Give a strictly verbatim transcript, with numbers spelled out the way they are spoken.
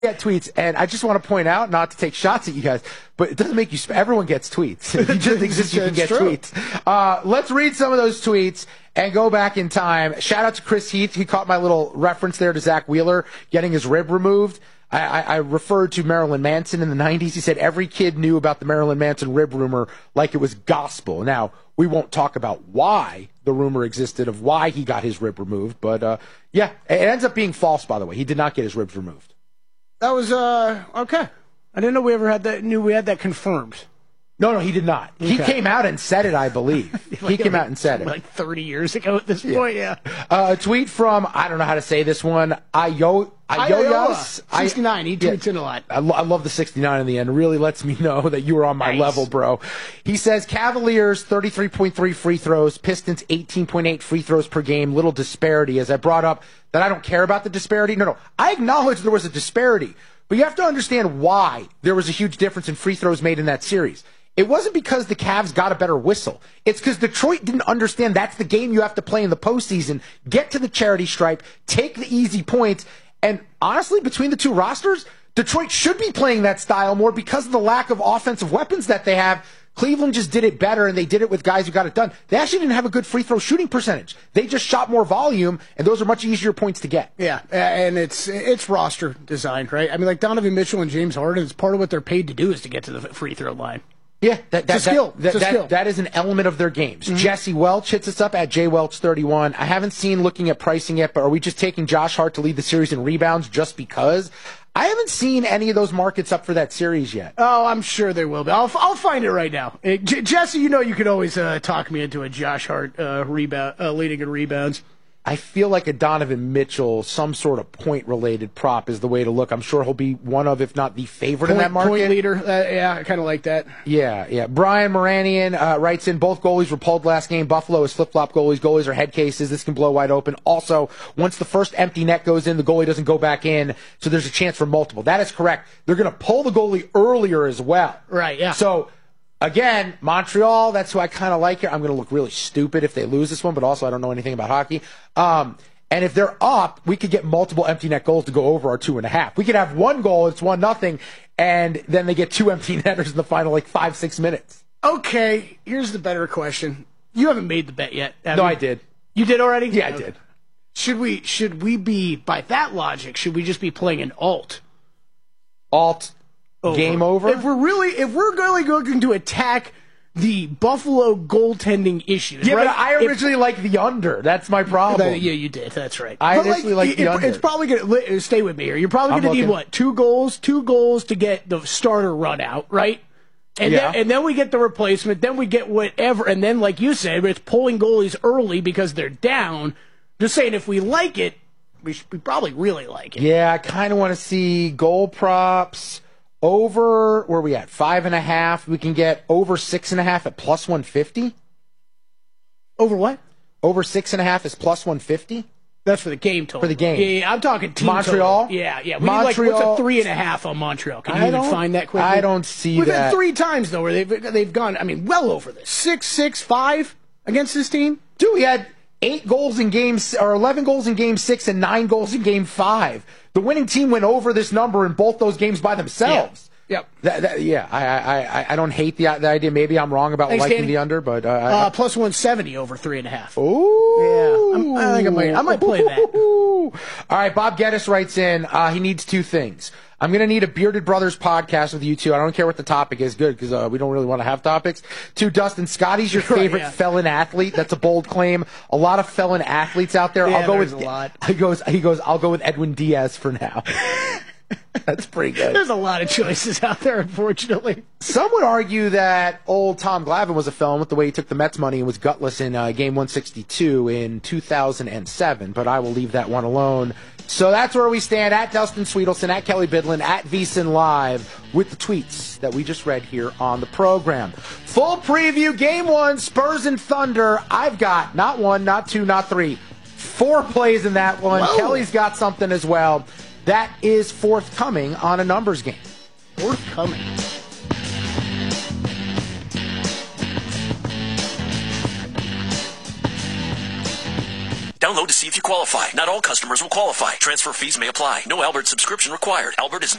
Get tweets, and I just want to point out, not to take shots at you guys, but it doesn't make you. Sp- everyone gets tweets. If you just exist, you can get true. tweets. Uh, let's read some of those tweets and go back in time. Shout out to Chris Heath. He caught my little reference there to Zach Wheeler getting his rib removed. I, I, I referred to Marilyn Manson in the nineties. He said every kid knew about the Marilyn Manson rib rumor like it was gospel. Now, we won't talk about why the rumor existed of why he got his rib removed, but uh, yeah, it ends up being false, by the way. He did not get his ribs removed. That was, uh, okay. I didn't know we ever had that, knew we had that confirmed. No, no, he did not. Okay. He came out and said it, I believe. like, he came out and said it. Like thirty years ago at this point, yeah. yeah. Uh, a tweet from, I don't know how to say this one, Ayo, Ayoyas. sixty-nine, he tweets yeah. in a lot. I, lo- I love the sixty-nine in the end. It really lets me know that you were on my nice. level, bro. He says, Cavaliers, thirty-three point three free throws, Pistons, eighteen point eight free throws per game, little disparity. As I brought up that I don't care about the disparity. No, no, I acknowledge there was a disparity. But you have to understand why there was a huge difference in free throws made in that series. It wasn't because the Cavs got a better whistle. It's because Detroit didn't understand that's the game you have to play in the postseason. Get to the charity stripe, take the easy points, and honestly, between the two rosters, Detroit should be playing that style more because of the lack of offensive weapons that they have. Cleveland just did it better, and they did it with guys who got it done. They actually didn't have a good free throw shooting percentage. They just shot more volume, and those are much easier points to get. Yeah, and it's it's roster design, right? I mean, like Donovan Mitchell and James Harden, it's part of what they're paid to do is to get to the free throw line. Yeah, that, that, it's a skill. That, it's a that, skill. that is an element of their games. Mm-hmm. Jesse Welch hits us up at J Welch thirty-one. I haven't seen looking at pricing yet, but are we just taking Josh Hart to lead the series in rebounds just because? I haven't seen any of those markets up for that series yet. Oh, I'm sure they will be. I'll, I'll find it right now. Uh, J- Jesse, you know you can always uh, talk me into a Josh Hart uh, rebound, uh, leading in rebounds. I feel like a Donovan Mitchell, some sort of point-related prop is the way to look. I'm sure he'll be one of, if not the favorite point, in that market. Point leader, uh, yeah, I kind of like that. Yeah, yeah. Brian Moranian uh, writes in, both goalies were pulled last game. Buffalo is flip-flop goalies. Goalies are head cases. This can blow wide open. Also, once the first empty net goes in, the goalie doesn't go back in, so there's a chance for multiple. That is correct. They're going to pull the goalie earlier as well. Right, yeah. So, again, Montreal, that's who I kind of like here. I'm going to look really stupid if they lose this one, but also I don't know anything about hockey. Um, and if they're up, we could get multiple empty net goals to go over our two and a half. We could have one goal, it's one nothing, and then they get two empty netters in the final like five, six minutes. Okay, here's the better question. You haven't made the bet yet, have No, you? I did. You did already? Yeah, okay. I did. Should we, should we be, by that logic, should we just be playing an alt? Alt, over. Game over? If we're really, if we're really going to attack the Buffalo goaltending issues, yeah, right? but I originally liked the under. That's my problem. That, yeah, you did. That's right. I but initially like, liked the it, under. It's probably going to stay with me here. You're probably going to need what? Two goals, two goals to get the starter run out, right? And yeah. then and then we get the replacement. Then we get whatever. And then, like you said, it's pulling goalies early because they're down. Just saying, if we like it, we should, we probably really like it. Yeah, I kind of want to see goal props. Over, where are we at? Five and a half. We can get over six and a half at plus one fifty. Over what? Over six and a half is plus one fifty. That's for the game total. For the game. Yeah, yeah, I'm talking team Montreal? total. Yeah, yeah. We Montreal. need like, what's a three and a half on Montreal? Can you I even don't, find that quickly? I don't see We've that. We've had three times, though, where they've, they've gone, I mean, well over this. Six, six, five against this team? Dude, we had eight goals in game, or eleven goals in game six and nine goals in game five. The winning team went over this number in both those games by themselves. Yeah. Yep. That, that, yeah, I, I, I don't hate the, the idea. Maybe I'm wrong about Thanks, liking Danny. the under, but uh, I, uh, plus one seventy over three and a half. Ooh, yeah. I'm, I think I might. I might play that. All right, Bob Geddes writes in. Uh, he needs two things. I'm going to need a Bearded Brothers podcast with you two. I don't care what the topic is. Good, because uh, we don't really want to have topics. Two, Dustin, Scotty's your favorite yeah. felon athlete. That's a bold claim. A lot of felon athletes out there. Yeah, I'll go there's with a lot. He goes. He goes. I'll go with Edwin Diaz for now. That's pretty good. There's a lot of choices out there, unfortunately. Some would argue that old Tom Glavine was a felon with the way he took the Mets money and was gutless in uh, game one sixty-two in two thousand seven, but I will leave that one alone. So that's where we stand, at Dustin Sweetelson, at Kelly Bidlin, at VSiN Live, with the tweets that we just read here on the program. Full preview, game one, Spurs and Thunder. I've got not one, not two, not three, four plays in that one. Whoa. Kelly's got something as well. That is forthcoming on a numbers game. Forthcoming. Don't Download to see if you qualify. Not all customers will qualify. Transfer fees may apply. No Albert subscription required. Albert is